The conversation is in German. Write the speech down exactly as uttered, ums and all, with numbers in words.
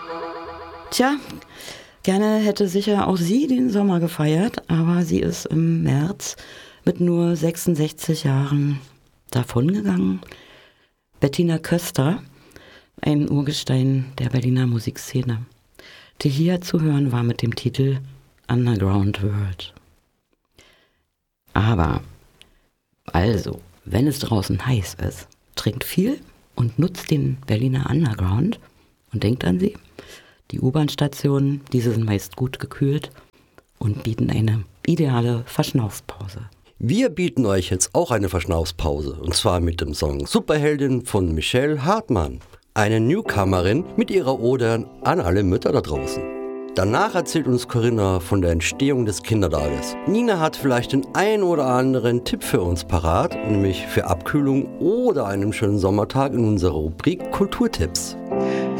Tja, gerne hätte sicher auch sie den Sommer gefeiert, aber sie ist im März mit nur sechsundsechzig Jahren davongegangen. Bettina Köster, ein Urgestein der Berliner Musikszene, die hier zu hören war mit dem Titel Underground World. Aber, also, wenn es draußen heiß ist, trinkt viel und nutzt den Berliner Underground und denkt an sie. Die U-Bahn-Stationen, diese sind meist gut gekühlt und bieten eine ideale Verschnaufpause. Wir bieten euch jetzt auch eine Verschnaufspause, und zwar mit dem Song Superheldin von Michelle Hartmann, eine Newcomerin mit ihrer Ode an alle Mütter da draußen. Danach erzählt uns Corinna von der Entstehung des Kindertages. Nina hat vielleicht den ein oder anderen Tipp für uns parat, nämlich für Abkühlung oder einen schönen Sommertag in unserer Rubrik Kulturtipps.